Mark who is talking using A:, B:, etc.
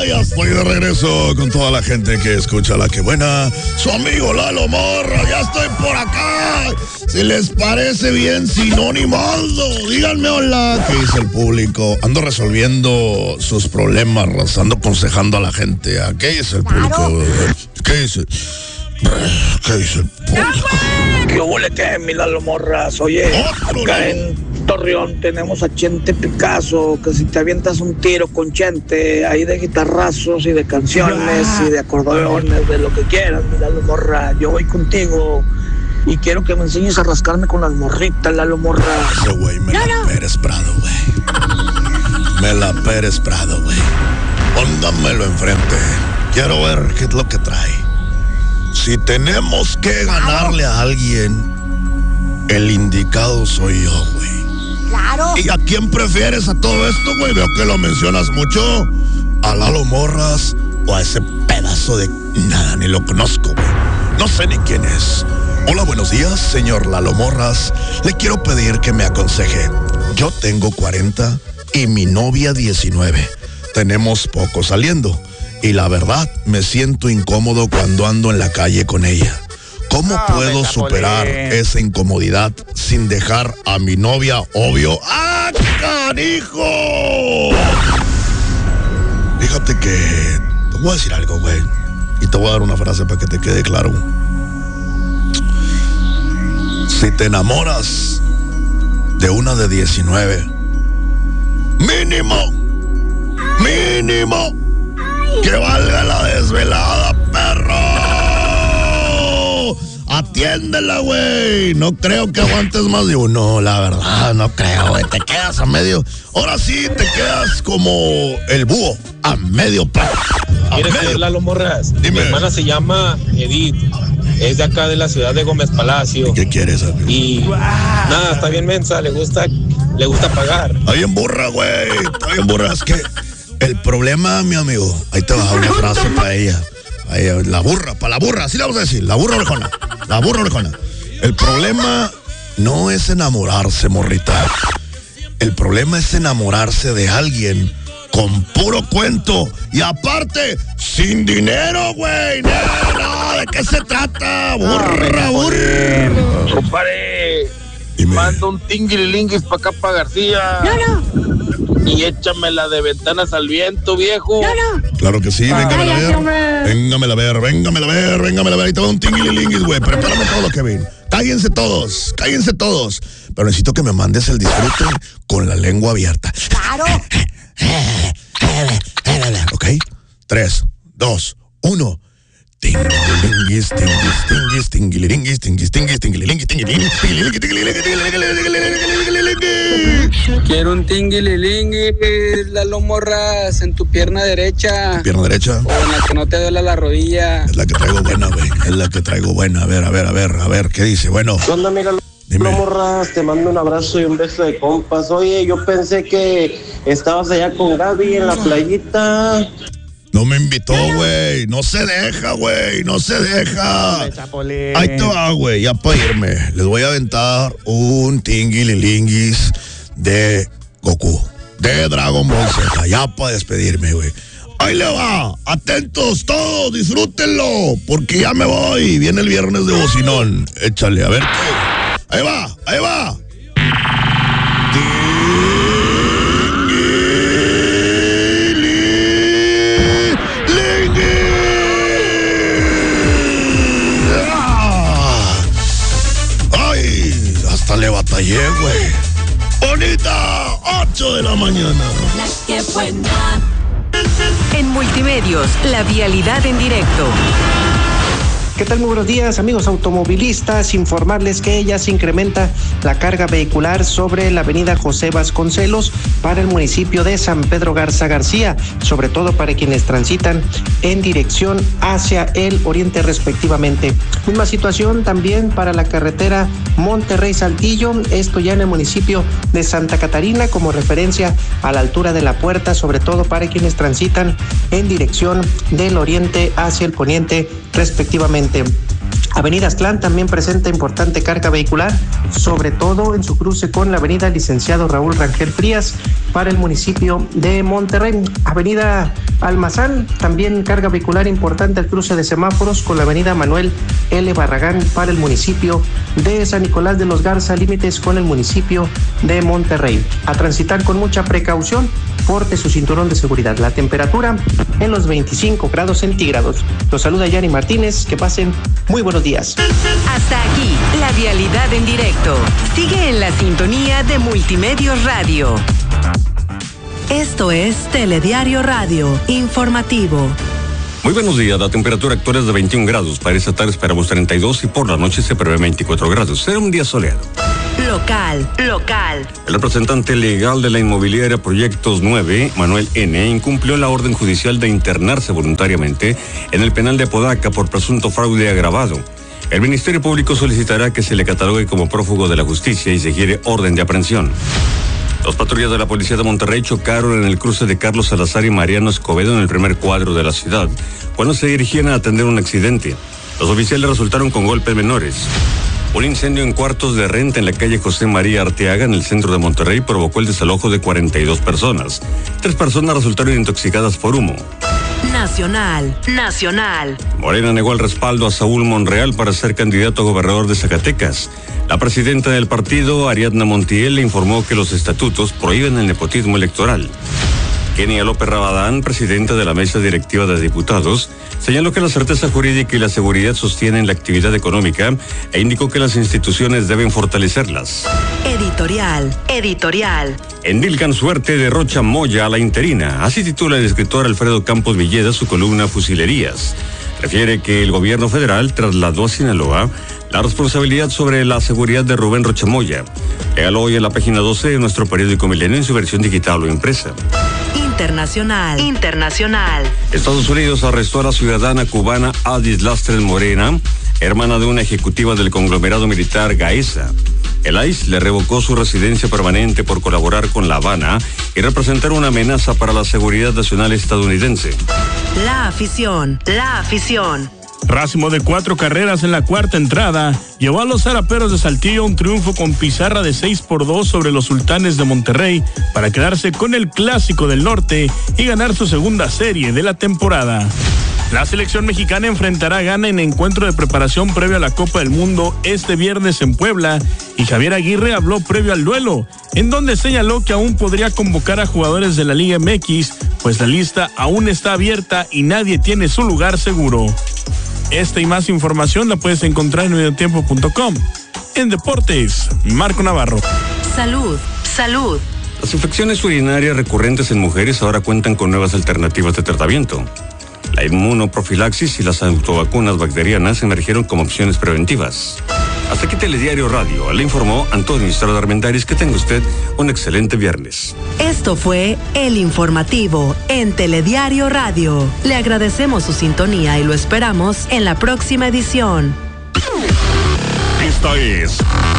A: Ya estoy de regreso con toda la gente que escucha La Que Buena. Su amigo Lalo Morra, ya estoy por acá. Si les parece bien, sinónimo Aldo, díganme hola. ¿Qué dice el público? Ando resolviendo sus problemas, ando aconsejando a la gente. ¿Qué dice el público? ¿Qué dice? ¿Qué dice el público?
B: ¿Qué huele que mi Lalo Morras? Oye, acá en Torreón tenemos a Chente Picasso, que si te avientas un tiro con Chente, ahí de guitarrazos y de canciones y de acordeones, de lo que quieras, mi Lalo Morra, yo voy contigo y quiero que me enseñes a rascarme con las morritas, Lalo Morra.
A: Ese güey me la Pérez Prado, güey. Me la Pérez Prado, güey. Póngamelo enfrente. Quiero ver qué es lo que trae. Si tenemos que ganarle a alguien, el indicado soy yo, güey.
C: Claro.
A: ¿Y a quién prefieres a todo esto, güey? Veo que lo mencionas mucho. ¿A Lalo Morras o a ese pedazo de nada? Ni lo conozco, güey. No sé ni quién es. Hola, buenos días, señor Lalo Morras. Le quiero pedir que me aconseje. Yo tengo 40 y mi novia 19. Tenemos poco saliendo. Y la verdad, me siento incómodo cuando ando en la calle con ella. ¿Cómo puedo superar esa incomodidad sin dejar a mi novia, obvio? ¡Ah, canijo! Fíjate que te voy a decir algo, güey. Y te voy a dar una frase para que te quede claro. Si te enamoras de una de 19, mínimo, que valga la desvelada, perro. Atiéndela, güey. No creo que aguantes más de uno, la verdad, no creo, güey. Te quedas a medio. Ahora sí te quedas como el búho, a medio plato.
D: Mire, señor Lalo Morras,
A: Dime.
D: mi hermana se llama Edith, es de acá de la ciudad de Gómez Palacio.
A: ¿Qué quieres, amigo?
D: Y nada, está bien mensa, le gusta pagar.
A: Está bien burra, güey. Está bien burra. Es que el problema, mi amigo, ahí te va una frase para ella. La burra, para la burra, así le vamos a decir, la burra orejona. La burra orejona. El problema no es enamorarse, morrita. El problema es enamorarse de alguien con puro cuento y aparte, sin dinero, güey. No, ¿de qué se trata? Burra.
B: Compadre,
A: Dime.
B: manda un tinguililinguis para acá, para García.
C: No.
B: Y échamela de ventanas al viento, viejo.
C: No.
A: Claro que sí, véngamela a ver. Véngamela a ver. Ahí te va un tinguililinguis, güey. Prepárame todo lo que ven. Cállense todos. Pero necesito que me mandes el disfrute con la lengua abierta.
C: Claro.
A: ¿Ok? 3, 2, 1. Tinguililinguis, tinguililinguis.
E: Quiero un tinguililinguis, Lalo Morras, en tu pierna derecha.
A: Pierna derecha.
E: O en la que no te duele la rodilla.
A: Es la que traigo buena, güey. A ver, ¿qué dice? Bueno.
F: ¿Qué onda, mira,
A: Dime.
F: Lalo Morras? Te mando un abrazo y un beso de compas. Oye, yo pensé que estabas allá con Gaby en la playita.
A: No me invitó, güey. No se deja, güey. Ahí te va, güey. Ya para irme. Les voy a aventar un tinguililinguis de Goku. De Dragon Ball Z. Ya para despedirme, güey. Ahí le va. Atentos todos. Disfrútenlo. Porque ya me voy. Viene el viernes de bocinón. Échale, a ver qué. Ahí va. Le batallé, güey. Bonita, 8 de la mañana.
G: La Que Buena.
H: En Multimedios, la vialidad en directo.
I: ¿Qué tal? Muy buenos días, amigos automovilistas. Informarles que ya se incrementa la carga vehicular sobre la avenida José Vasconcelos para el municipio de San Pedro Garza García, sobre todo para quienes transitan en dirección hacia el oriente respectivamente. Misma situación también para la carretera Monterrey-Saltillo, esto ya en el municipio de Santa Catarina, como referencia a la altura de la puerta, sobre todo para quienes transitan en dirección del oriente hacia el poniente respectivamente. Avenida Aztlán también presenta importante carga vehicular, sobre todo en su cruce con la avenida Licenciado Raúl Rangel Frías, para el municipio de Monterrey. Avenida Almazán, también carga vehicular importante al cruce de semáforos con la avenida Manuel L. Barragán para el municipio de San Nicolás de los Garza, límites con el municipio de Monterrey. A transitar con mucha precaución, porte su cinturón de seguridad. La temperatura en los 25 grados centígrados. Los saluda Yanni Martínez, que pasen muy buenos días.
H: Hasta aquí, la vialidad en directo. Sigue en la sintonía de Multimedios Radio. Esto es Telediario Radio, informativo.
C: Muy buenos días, la temperatura actual es de 21 grados, para esta tarde esperamos 32 y por la noche se prevé 24 grados, será un día soleado.
H: Local.
C: El representante legal de la inmobiliaria Proyectos 9, Manuel N., incumplió la orden judicial de internarse voluntariamente en el penal de Apodaca por presunto fraude agravado. El Ministerio Público solicitará que se le catalogue como prófugo de la justicia y se quiere orden de aprehensión. Dos patrullas de la policía de Monterrey chocaron en el cruce de Carlos Salazar y Mariano Escobedo en el primer cuadro de la ciudad, cuando se dirigían a atender un accidente. Los oficiales resultaron con golpes menores. Un incendio en cuartos de renta en la calle José María Arteaga, en el centro de Monterrey, provocó el desalojo de 42 personas. 3 personas resultaron intoxicadas por humo.
H: Nacional.
C: Morena negó el respaldo a Saúl Monreal para ser candidato a gobernador de Zacatecas. La presidenta del partido, Ariadna Montiel, le informó que los estatutos prohíben el nepotismo electoral. Kenia López Rabadán, presidenta de la mesa directiva de diputados, señaló que la certeza jurídica y la seguridad sostienen la actividad económica e indicó que las instituciones deben fortalecerlas.
H: Editorial.
C: Endilcan suerte de Rocha Moya a la interina. Así titula el escritor Alfredo Campos Villeda su columna Fusilerías. Refiere que el gobierno federal trasladó a Sinaloa la responsabilidad sobre la seguridad de Rubén Rocha Moya. Léalo hoy en la página 12 de nuestro periódico Milenio en su versión digital o impresa.
H: Internacional.
C: Estados Unidos arrestó a la ciudadana cubana Adis Lastres Morena, hermana de una ejecutiva del conglomerado militar Gaesa. El ICE le revocó su residencia permanente por colaborar con La Habana y representar una amenaza para la seguridad nacional estadounidense.
H: La afición.
G: Racimo de 4 carreras en la cuarta entrada llevó a los Zaraperos de Saltillo un triunfo con pizarra de 6-2 sobre los Sultanes de Monterrey para quedarse con el Clásico del Norte y ganar su segunda serie de la temporada. La selección mexicana enfrentará a Ghana en encuentro de preparación previo a la Copa del Mundo este viernes en Puebla, y Javier Aguirre habló previo al duelo, en donde señaló que aún podría convocar a jugadores de la Liga MX, pues la lista aún está abierta y nadie tiene su lugar seguro. Esta y más información la puedes encontrar en mediotiempo.com. En deportes, Marco Navarro.
H: Salud.
C: Las infecciones urinarias recurrentes en mujeres ahora cuentan con nuevas alternativas de tratamiento. La inmunoprofilaxis y las autovacunas bacterianas emergieron como opciones preventivas. Hasta aquí Telediario Radio. Le informó Antonio Estrada Armendáriz. Que tenga usted un excelente viernes.
H: Esto fue El Informativo en Telediario Radio. Le agradecemos su sintonía y lo esperamos en la próxima edición.
A: Esta es